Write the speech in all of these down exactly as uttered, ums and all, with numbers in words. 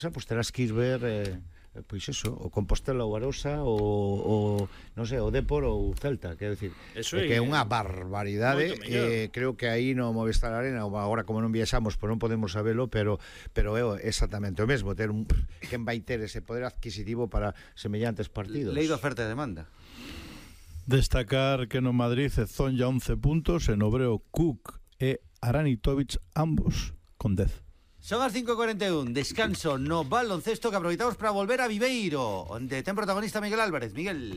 Pues terás que ir ver eh, pois eso, o Compostela ou Arosa ou, ou non sei, o Depor ou Celta, quero decir, Eso é que é unha barbaridade. Eh, creo que aí no Movistar Arena, agora como non viaxamos, pois non podemos sabelo, pero pero é exactamente o mesmo, ter un quen vai ter ese poder adquisitivo para semellantes partidos. Lei de oferta e demanda. Destacar que no Madrid son ya once puntos, en Obreo Cook e Aranitovic ambos con dez. Son as cinco e cuarenta e un, descanso no baloncesto que aproveitamos para volver a Viveiro, onde ten protagonista Miguel Álvarez. Miguel.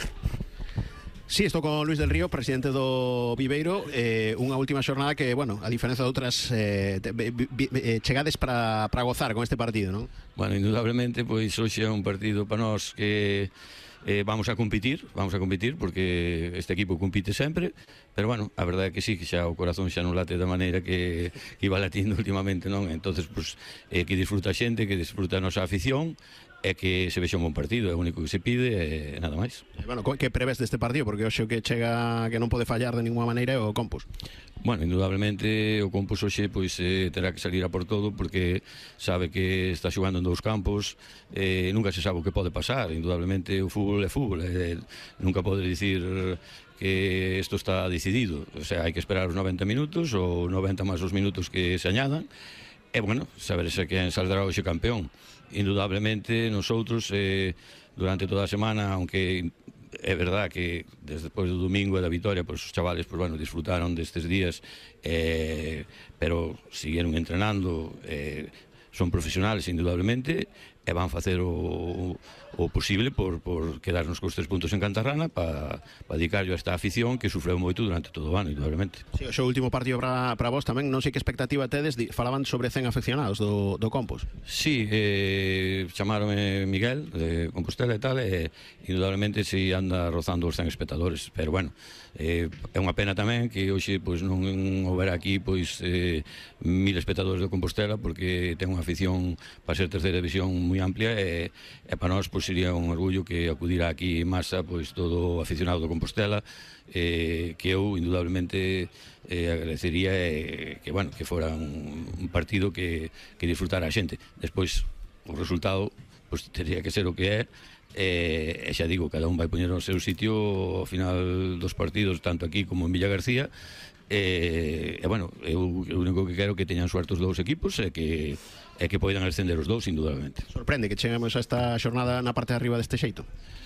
Sí, estou con Luis del Río, presidente do Viveiro, eh, unha última xornada que, bueno, a diferenza de outras eh, te, bi, bi, eh, chegades para, para gozar con este partido, non? Bueno, indudablemente, pois hoxe é un partido para nós que eh, vamos a competir, vamos a competir porque este equipo compite sempre, pero bueno, a verdade é que sí, que xa o corazón xa non late da maneira que, que iba latindo últimamente, non? Entonces, pois, eh, que disfruta a xente, que disfruta a nosa afición, é que se vexa un bon partido, é o único que se pide e nada máis. Bueno, que prevés deste partido? Porque hoxe o que chega que non pode fallar de ninguna maneira é o Compos. Bueno, indudablemente o Compos hoxe pois, eh, terá que salir a por todo porque sabe que está xogando en dous campos, eh, nunca se sabe o que pode pasar, indudablemente o fútbol é fútbol, eh, nunca pode dicir que isto está decidido, o sea, hai que esperar os noventa minutos ou noventa máis os minutos que se añadan e, bueno, saber se quen saldrá hoxe campeón. Indudablemente, nosotros eh, durante toda a semana, aunque é verdad que desde despois do domingo e da vitoria, pois os chavales, pois, bueno, disfrutaron destes días, eh, pero siguieron entrenando, eh, son profesionales indudablemente e van facer o, o posible por, por quedarnos cos tres puntos en Cantarrana para pa dedicarlo a esta afición que sufreu moito durante todo o ano, indudablemente. Sí, o seu último partido para, para vos tamén, non sei que expectativa tedes, falaban sobre cen afeccionados do, do Compos. Sí, eh, chamaronme Miguel de Compostela e tal, e indudablemente si anda rozando os cen espectadores, pero bueno, eh, é unha pena tamén que hoxe pois, non houbera aquí pois eh, mil espectadores de Compostela porque ten unha afición para ser terceira división moi amplia e, e para nós pois, sería un orgullo que acudira aquí en masa pois, todo aficionado de Compostela, eh, que eu indudablemente eh, agradecería eh, que, bueno, que fora un, un partido que, que disfrutara a xente. Despois o resultado pois, teria que ser o que é. E, e xa digo, cada un vai poñer no seu sitio ao final dos partidos, tanto aquí como en Villa García, e, e bueno, eu o único que quero que teñan suerte os dous equipos e que e que poidan ascender os dous, indudablemente. Sorprende que chegamos a esta xornada na parte de arriba deste xeito?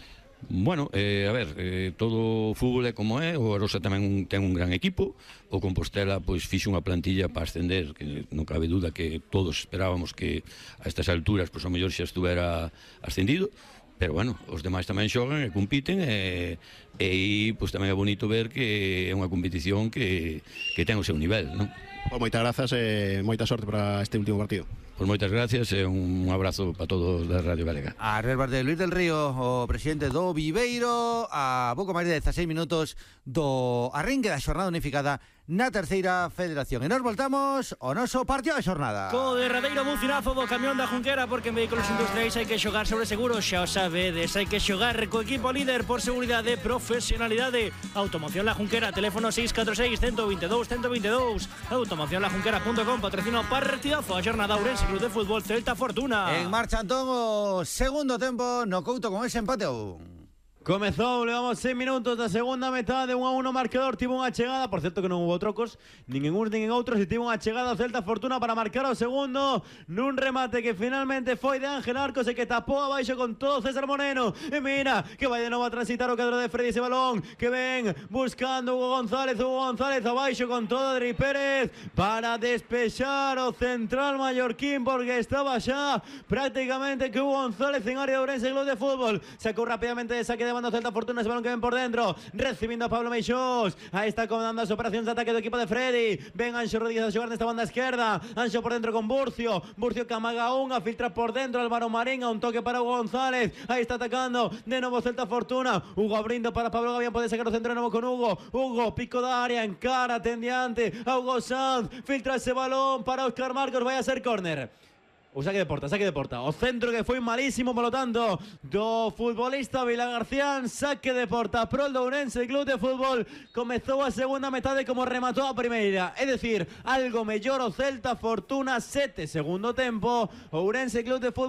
Bueno, eh, a ver, eh, todo o fútbol é como é, o Arosa tamén ten un gran equipo, o Compostela pois fixo unha plantilla para ascender, que non cabe duda que todos esperábamos que a estas alturas pois o mellor xa estuvera ascendido, pero bueno, os demais tamén xogan e compiten e, e aí pois tamén é bonito ver que é unha competición que, que ten o seu nivel, non? Pois moitas grazas e moita sorte para este último partido. Pois moitas gracias e un abrazo para todos da Radio Galega. A verbas de Luis del Río, o presidente do Viveiro, a pouco máis de dezaseis minutos do arranque da xornada unificada na terceira federación. E nos voltamos ao noso partido da xornada. Co derradeiro bucinazo do camión da Junquera, porque en vehículos industriais hai que xogar sobre seguro, xa o sabedes, hai que xogar co equipo líder por seguridade e profesionalidade. Automoción La Junquera, teléfono seis catro seis, uno dos dos, uno dos dos. automoción la junquera punto com, patrocino partidazo a xornada Ourense Club de Fútbol Celta Fortuna. En marcha entón o segundo tempo no Couto con ese empate a un. Comezou, levamos seis minutos da segunda metade, un a uno marcador, tivo unha chegada, por certo que non hubo trocos, nin en uns nin en outros, e tivo unha chegada o Celta Fortuna para marcar o segundo, nun remate que finalmente foi de Ángel Arcos e que tapou abaixo con todo César Moreno, e mira, que vai de novo a transitar o cadro de Freddy ese balón, que ven buscando Hugo González, Hugo González abaixo con todo Adri Pérez, para despexar o central mallorquín, porque estaba xa prácticamente que Hugo González en área de Ourense Club de Fútbol, sacou rápidamente de saque de banda Celta Fortuna, ese balón que ven por dentro, recibindo a Pablo Meixós, aí está comandando as operacións de ataque do equipo de Freddy, ven Anxo Rodríguez a xogar nesta banda esquerda, Anxo por dentro con Burcio, Burcio que amaga unha, filtra por dentro Álvaro Marín, a un toque para Hugo González, aí está atacando de novo Celta Fortuna, Hugo abrindo para Pablo Gavián, pode sacar o centro de novo con Hugo, Hugo, pico da área, encara, tendiante, a Hugo Sanz, filtra ese balón para Óscar Marcos, vai a ser córner. O saque de porta, saque de porta. O centro que foi malísimo, polo tanto, do futbolista Vilagarcián. Saque de porta pro el do Ourense Club de Fútbol. Comezou a segunda metade como rematou a primeira. É dicir, algo mellor o Celta Fortuna, sete segundo tempo. Ourense Club de Fútbol